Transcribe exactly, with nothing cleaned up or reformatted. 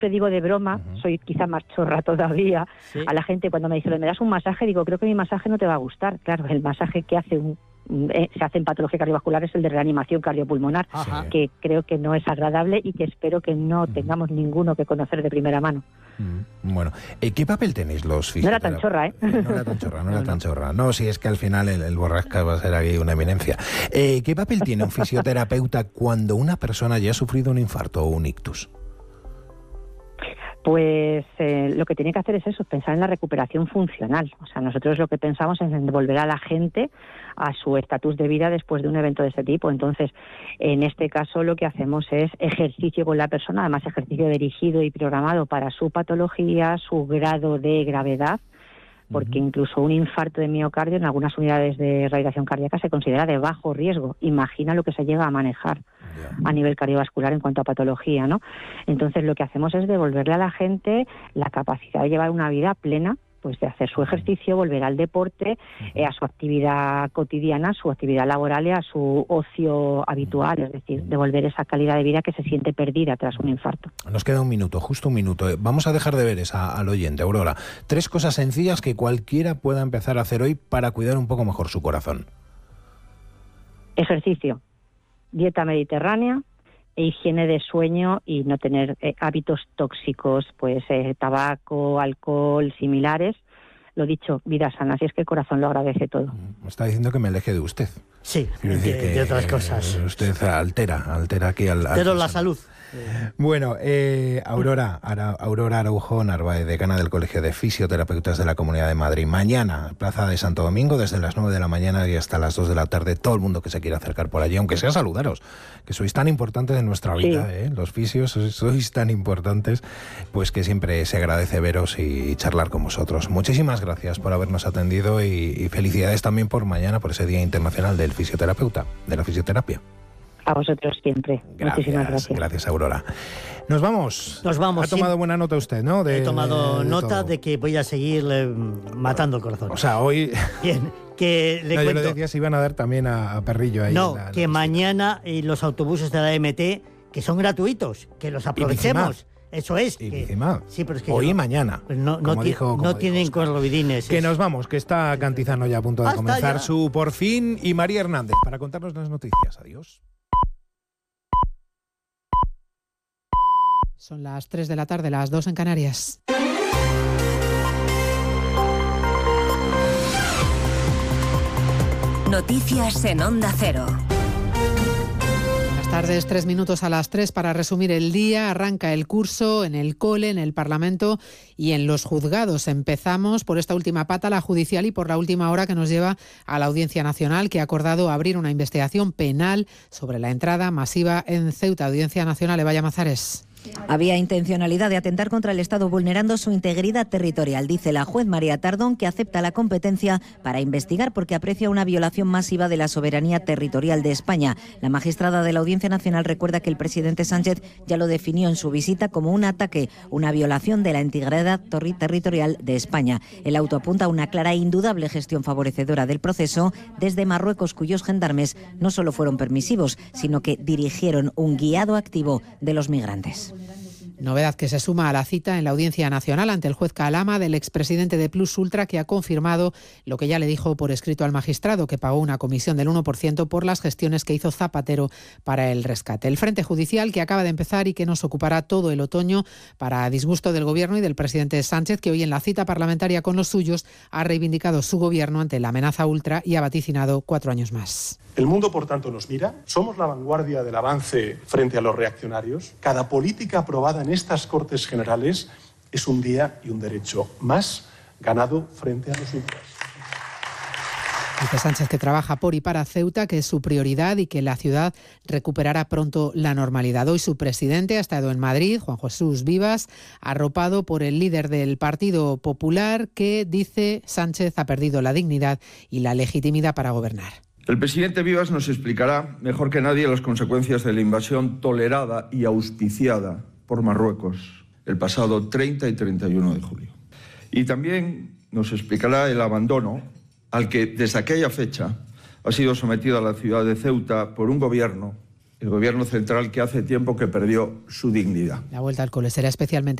siempre digo de broma, uh-huh. soy quizá más chorra todavía, ¿sí? A la gente cuando me dice, ¿me das un masaje? Digo, creo que mi masaje no te va a gustar. Claro, el masaje que hace un, eh, se hace en patología cardiovascular es el de reanimación cardiopulmonar, Ajá. que creo que no es agradable y que espero que no uh-huh. tengamos ninguno que conocer de primera mano. Uh-huh. Bueno, eh, ¿qué papel tenéis los fisioterapeutas? No era tan chorra, ¿eh? No era tan chorra, no era tan chorra. No, si es que al final el, el borrasca va a ser aquí una eminencia. Eh, ¿Qué papel tiene un fisioterapeuta cuando una persona ya ha sufrido un infarto o un ictus? Pues eh, lo que tiene que hacer es eso, pensar en la recuperación funcional. O sea, nosotros lo que pensamos es en devolver a la gente a su estatus de vida después de un evento de este tipo. Entonces, en este caso lo que hacemos es ejercicio con la persona, además ejercicio dirigido y programado para su patología, su grado de gravedad, porque incluso un infarto de miocardio en algunas unidades de rehabilitación cardíaca se considera de bajo riesgo. Imagina lo que se llega a manejar a nivel cardiovascular en cuanto a patología, ¿no? Entonces lo que hacemos es devolverle a la gente la capacidad de llevar una vida plena, pues de hacer su ejercicio, volver al deporte, eh, a su actividad cotidiana, su actividad laboral y a su ocio habitual, es decir, devolver esa calidad de vida que se siente perdida tras un infarto. Nos queda un minuto, justo un minuto. Vamos a dejar de ver esa al oyente, Aurora. Tres cosas sencillas que cualquiera pueda empezar a hacer hoy para cuidar un poco mejor su corazón. Ejercicio, dieta mediterránea, e higiene de sueño y no tener eh, hábitos tóxicos, pues eh, tabaco, alcohol, similares. Lo dicho, vida sana, así es que el corazón lo agradece todo. Me está diciendo que me aleje de usted. Sí, Quiero decir de, que, de otras cosas. Usted altera, altera aquí al... al Pero la salud. Bueno, eh, Aurora, Ara, Aurora Araujo Narváez, decana del Colegio de Fisioterapeutas de la Comunidad de Madrid. Mañana, Plaza de Santo Domingo, desde las nueve de la mañana y hasta las dos de la tarde, todo el mundo que se quiera acercar por allí, aunque sea saludaros, que sois tan importantes en nuestra vida, sí. ¿eh? Los fisios sois, sois tan importantes, pues que siempre se agradece veros y, y charlar con vosotros. Muchísimas gracias por habernos atendido y, y felicidades también por mañana, por ese Día Internacional del Fisioterapeuta, de la Fisioterapia. A vosotros siempre. Gracias, muchísimas gracias. Gracias, Aurora. Nos vamos. Nos vamos. Ha tomado sí. buena nota usted, ¿no? De, He tomado de, de nota todo. de que voy a seguir eh, matando el corazón. O sea, hoy... Bien, que le no, cuento... yo le decía si iban a dar también a, a Perrillo ahí. No, la, la que mañana eh, los autobuses de la M T, que son gratuitos, que los aprovechemos. Eso es. Y que, encima, sí, pero es que hoy y no, mañana. Pues no, no, como ti, dijo, como no dijo tienen Oscar. corrovidines. Que es. nos vamos, que está Cantizano ya a punto de Hasta comenzar ya. su Por Fin y María Hernández para contarnos las noticias. Adiós. Son las tres de la tarde, las dos en Canarias. Noticias en Onda Cero. Buenas tardes, tres minutos a las tres para resumir el día. Arranca el curso en el cole, en el Parlamento y en los juzgados. Empezamos por esta última pata, la judicial, y por la última hora que nos lleva a la Audiencia Nacional, que ha acordado abrir una investigación penal sobre la entrada masiva en Ceuta. Audiencia Nacional, Eva Llamazares. Había intencionalidad de atentar contra el Estado vulnerando su integridad territorial, dice la juez María Tardón, que acepta la competencia para investigar porque aprecia una violación masiva de la soberanía territorial de España. La magistrada de la Audiencia Nacional recuerda que el presidente Sánchez ya lo definió en su visita como un ataque, una violación de la integridad terri- territorial de España. El auto apunta a una clara e indudable gestión favorecedora del proceso desde Marruecos, cuyos gendarmes no solo fueron permisivos, sino que dirigieron un guiado activo de los migrantes. Novedad que se suma a la cita en la Audiencia Nacional ante el juez Calama del expresidente de Plus Ultra, que ha confirmado lo que ya le dijo por escrito al magistrado, que pagó una comisión del uno por ciento por las gestiones que hizo Zapatero para el rescate. El frente judicial, que acaba de empezar y que nos ocupará todo el otoño para disgusto del Gobierno y del presidente Sánchez, que hoy en la cita parlamentaria con los suyos ha reivindicado su gobierno ante la amenaza ultra y ha vaticinado cuatro años más. El mundo, por tanto, nos mira. Somos la vanguardia del avance frente a los reaccionarios. Cada política aprobada en estas Cortes Generales es un día y un derecho más ganado frente a los ultras. Dice Sánchez que trabaja por y para Ceuta, que es su prioridad y que la ciudad recuperará pronto la normalidad. Hoy su presidente ha estado en Madrid, Juan Jesús Vivas, arropado por el líder del Partido Popular, que, dice Sánchez, ha perdido la dignidad y la legitimidad para gobernar. El presidente Vivas nos explicará mejor que nadie las consecuencias de la invasión tolerada y auspiciada por Marruecos el pasado treinta y treinta y uno de julio. Y también nos explicará el abandono al que desde aquella fecha ha sido sometida la ciudad de Ceuta por un gobierno El gobierno central que hace tiempo que perdió su dignidad. La vuelta al cole será especialmente